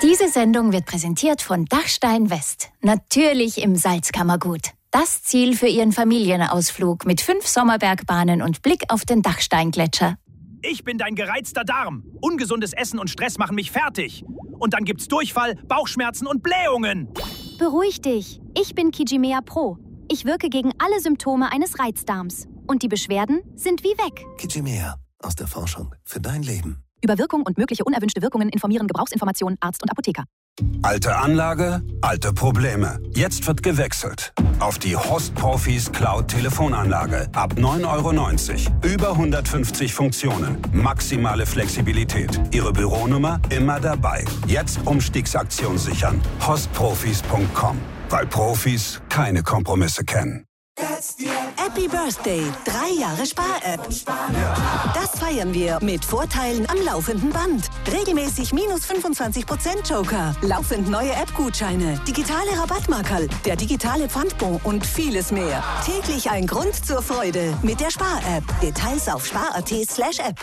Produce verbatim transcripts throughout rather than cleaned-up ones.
Diese Sendung wird präsentiert von Dachstein West. Natürlich im Salzkammergut. Das Ziel für Ihren Familienausflug mit fünf Sommerbergbahnen und Blick auf den Dachsteingletscher. Ich bin dein gereizter Darm. Ungesundes Essen und Stress machen mich fertig. Und dann gibt's Durchfall, Bauchschmerzen und Blähungen. Beruhig dich. Ich bin Kijimea Pro. Ich wirke gegen alle Symptome eines Reizdarms. Und die Beschwerden sind wie weg. Kijimea. Aus der Forschung für dein Leben. Über Wirkung und mögliche unerwünschte Wirkungen informieren Gebrauchsinformationen Arzt und Apotheker. Alte Anlage, alte Probleme. Jetzt wird gewechselt. Auf die Host Profis Cloud Telefonanlage. Ab neun Euro neunzig. Über hundertfünfzig Funktionen. Maximale Flexibilität. Ihre Büronummer immer dabei. Jetzt Umstiegsaktion sichern. host profis punkt com. Weil Profis keine Kompromisse kennen. Happy Birthday, drei Jahre Spar-App. Das feiern wir mit Vorteilen am laufenden Band. Regelmäßig minus fünfundzwanzig Prozent Joker, laufend neue App-Gutscheine, digitale Rabattmarkerl, der digitale Pfandbon und vieles mehr. Täglich ein Grund zur Freude mit der Spar-App. Details auf spar.at slash app.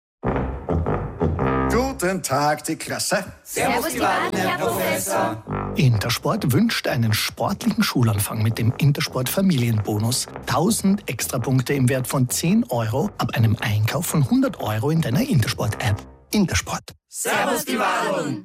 Guten Tag, die Klasse. Servus, die Wahlen, Herr Professor. Intersport wünscht einen sportlichen Schulanfang mit dem Intersport Familienbonus. tausend Extrapunkte im Wert von zehn Euro ab einem Einkauf von hundert Euro in deiner Intersport-App. Intersport. Servus, die Wahlen.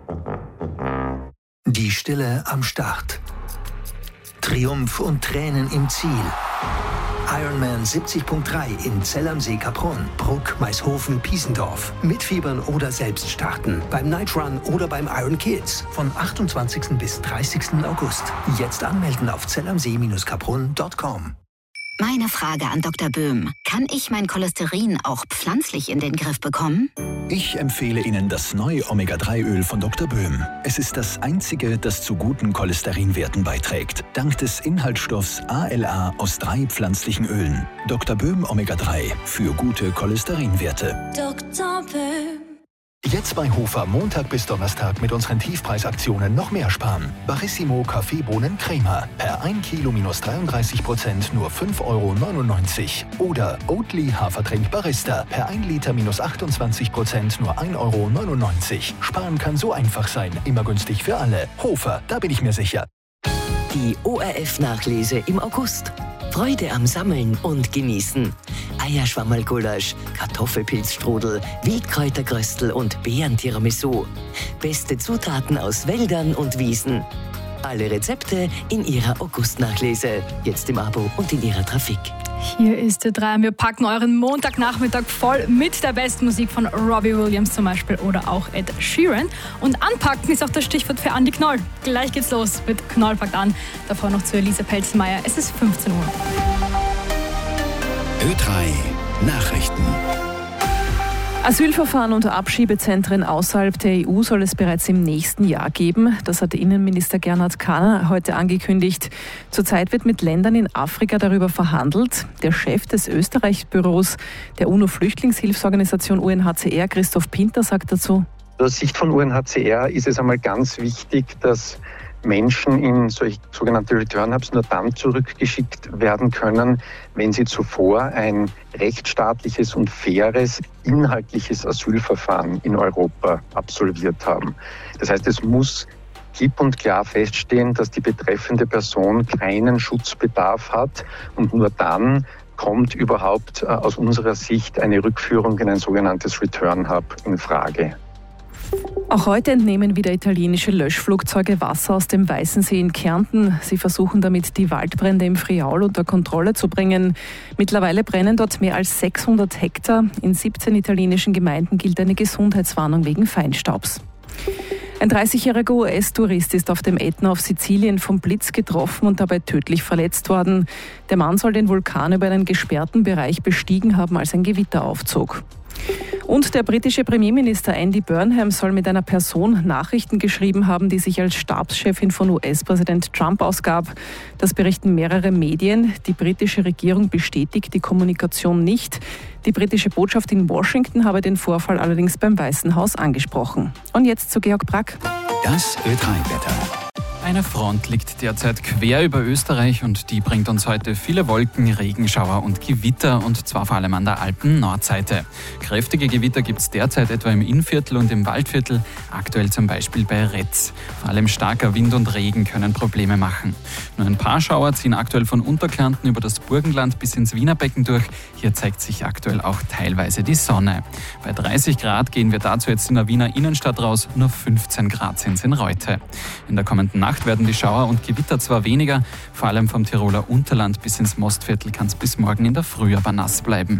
Die Stille am Start. Triumph und Tränen im Ziel. Ironman siebzig Punkt drei in Zell am See Kaprun, Bruck, Maishofen, Piesendorf. Mitfiebern oder selbst starten. Beim Night Run oder beim Iron Kids. Von achtundzwanzigsten bis dreißigsten August. Jetzt anmelden auf zell am see Bindestrich kaprun Punkt com. Meine Frage an Doktor Böhm. Kann ich mein Cholesterin auch pflanzlich in den Griff bekommen? Ich empfehle Ihnen das neue Omega drei Öl von Doktor Böhm. Es ist das einzige, das zu guten Cholesterinwerten beiträgt. Dank des Inhaltsstoffs A L A aus drei pflanzlichen Ölen. Doktor Böhm Omega drei für gute Cholesterinwerte. Doktor Böhm. Jetzt bei Hofer Montag bis Donnerstag mit unseren Tiefpreisaktionen noch mehr sparen. Barissimo Kaffeebohnen Crema per ein Kilo minus dreiunddreißig Prozent nur fünf Euro neunundneunzig. Oder Oatly Hafertrink Barista per ein Liter minus achtundzwanzig Prozent nur ein Euro neunundneunzig. Sparen kann so einfach sein, immer günstig für alle. Hofer, da bin ich mir sicher. Die O R F-Nachlese im August. Freude am Sammeln und Genießen. Eierschwammerlgulasch, Kartoffelpilzstrudel, Wildkräuterkröstel und Beeren-Tiramisu. Beste Zutaten aus Wäldern und Wiesen. Alle Rezepte in Ihrer August-Nachlese. Jetzt im Abo und in Ihrer Trafik. Hier ist der drei. Wir packen euren Montagnachmittag voll mit der besten Musik von Robbie Williams zum Beispiel oder auch Ed Sheeran. Und anpacken ist auch das Stichwort für Andi Knoll. Gleich geht's los mit Knoll packt an. Davor noch zu Elise Pelzenmeier. Es ist fünfzehn Uhr. Ö drei Nachrichten. Asylverfahren und Abschiebezentren außerhalb der E U soll es bereits im nächsten Jahr geben. Das hat Innenminister Gernot Kahner heute angekündigt. Zurzeit wird mit Ländern in Afrika darüber verhandelt. Der Chef des Österreich-Büros der UNO-Flüchtlingshilfsorganisation U N H C R, Christoph Pinter, sagt dazu: Aus Sicht von U N H C R ist es einmal ganz wichtig, dass Menschen in solche sogenannte Return Hubs nur dann zurückgeschickt werden können, wenn sie zuvor ein rechtsstaatliches und faires, inhaltliches Asylverfahren in Europa absolviert haben. Das heißt, es muss klipp und klar feststehen, dass die betreffende Person keinen Schutzbedarf hat und nur dann kommt überhaupt aus unserer Sicht eine Rückführung in ein sogenanntes Return Hub in Frage. Auch heute entnehmen wieder italienische Löschflugzeuge Wasser aus dem Weißen See in Kärnten. Sie versuchen damit, die Waldbrände im Friaul unter Kontrolle zu bringen. Mittlerweile brennen dort mehr als sechshundert Hektar. In siebzehn italienischen Gemeinden gilt eine Gesundheitswarnung wegen Feinstaubs. Ein dreißigjähriger U S-Tourist ist auf dem Ätna auf Sizilien vom Blitz getroffen und dabei tödlich verletzt worden. Der Mann soll den Vulkan über einen gesperrten Bereich bestiegen haben, als ein Gewitter aufzog. Und der britische Premierminister Andy Burnham soll mit einer Person Nachrichten geschrieben haben, die sich als Stabschefin von U S-Präsident Trump ausgab. Das berichten mehrere Medien. Die britische Regierung bestätigt die Kommunikation nicht. Die britische Botschaft in Washington habe den Vorfall allerdings beim Weißen Haus angesprochen. Und jetzt zu Georg Brack. Das Ö drei Wetter. Eine Front liegt derzeit quer über Österreich und die bringt uns heute viele Wolken, Regenschauer und Gewitter und zwar vor allem an der Alpen-Nordseite. Kräftige Gewitter gibt es derzeit etwa im Innviertel und im Waldviertel, aktuell zum Beispiel bei Retz. Vor allem starker Wind und Regen können Probleme machen. Nur ein paar Schauer ziehen aktuell von Unterkärnten über das Burgenland bis ins Wienerbecken durch. Hier zeigt sich aktuell auch teilweise die Sonne. Bei dreißig Grad gehen wir dazu jetzt in der Wiener Innenstadt raus, nur fünfzehn Grad sind es in Reute. In der kommenden Nacht werden die Schauer und Gewitter zwar weniger, vor allem vom Tiroler Unterland bis ins Mostviertel kann es bis morgen in der Früh aber nass bleiben.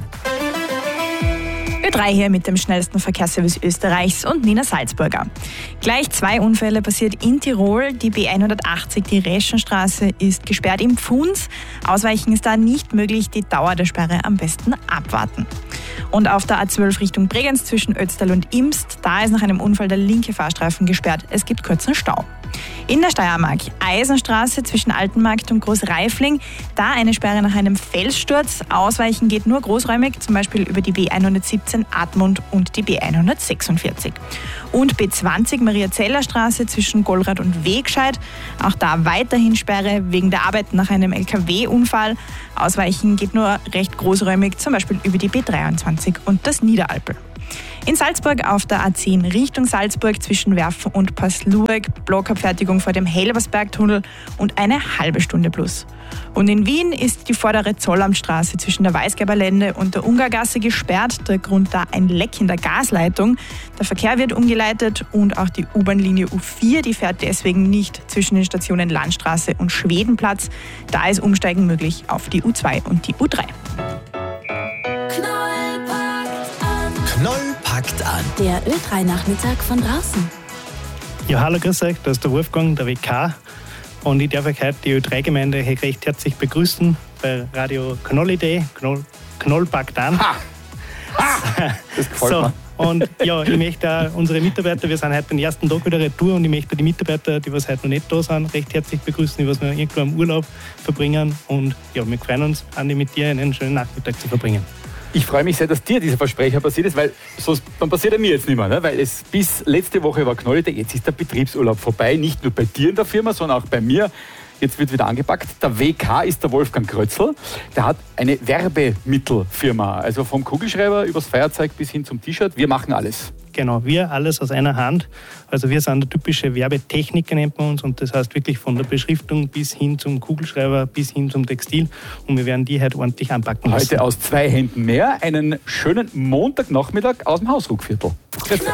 Ö drei hier mit dem schnellsten Verkehrsservice Österreichs und Nina Salzburger. Gleich zwei Unfälle passiert in Tirol. Die B hundertachtzig, die Reschenstraße, ist gesperrt im Pfunds. Ausweichen ist da nicht möglich. Die Dauer der Sperre am besten abwarten. Und auf der A zwölf Richtung Bregenz zwischen Ötztal und Imst, da ist nach einem Unfall der linke Fahrstreifen gesperrt. Es gibt kurzen Stau. In der Steiermark, Eisenstraße zwischen Altenmarkt und Großreifling, da eine Sperre nach einem Felssturz. Ausweichen geht nur großräumig, zum Beispiel über die B hundertsiebzehn Admont und die B hundertsechsundvierzig. Und B zwanzig Maria-Zeller Straße zwischen Golrath und Wegscheid, auch da weiterhin Sperre wegen der Arbeit nach einem L K W-Unfall. Ausweichen geht nur recht großräumig, zum Beispiel über die B dreiundzwanzig und das Niederalpel. In Salzburg auf der A zehn Richtung Salzburg zwischen Werfen und Paslueg, Blockabfertigung vor dem Helbersbergtunnel und eine halbe Stunde plus. Und in Wien ist die vordere Zollamtstraße zwischen der Weißgerberlände und der Ungargasse gesperrt. Der Grund da ein Leck in der Gasleitung. Der Verkehr wird umgeleitet und auch die U-Bahn-Linie U vier, die fährt deswegen nicht zwischen den Stationen Landstraße und Schwedenplatz. Da ist Umsteigen möglich auf die U zwei und die U drei. Knoll packt an. Der Ö drei Nachmittag von draußen. Ja, hallo, grüß euch, das ist der Wolfgang, der W K. Und ich darf euch heute die Ö drei Gemeinde recht herzlich begrüßen bei Radio Knolliday. Knoll, Knoll packt an. Ha! Ha! Das gefällt so, mir. Und ja, ich möchte auch unsere Mitarbeiter, wir sind heute den ersten Tag wieder retour und ich möchte die Mitarbeiter, die was heute noch nicht da sind, recht herzlich begrüßen, die was wir irgendwo am Urlaub verbringen. Und ja, wir freuen uns, Andi, mit dir einen schönen Nachmittag zu verbringen. Ich freue mich sehr, dass dir dieser Versprecher passiert ist, weil sonst dann passiert er mir jetzt nicht mehr. Ne? Weil es bis letzte Woche war Knolliday, jetzt ist der Betriebsurlaub vorbei. Nicht nur bei dir in der Firma, sondern auch bei mir. Jetzt wird wieder angepackt. Der W K ist der Wolfgang Krötzl. Der hat eine Werbemittelfirma. Also vom Kugelschreiber übers Feuerzeug bis hin zum T-Shirt. Wir machen alles. Genau, wir alles aus einer Hand. Also wir sind der typische Werbetechniker, nennt man uns. Und das heißt wirklich von der Beschriftung bis hin zum Kugelschreiber, bis hin zum Textil. Und wir werden die heute ordentlich anpacken lassen. Heute aus zwei Händen mehr. Einen schönen Montagnachmittag aus dem Hausruckviertel.